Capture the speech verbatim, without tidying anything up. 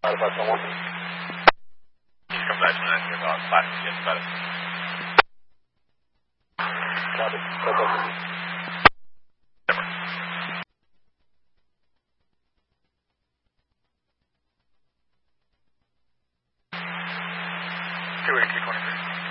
Alpha someone. Come back to that here about five minutes about it. Copy. Copy. two eighty-two twenty-three.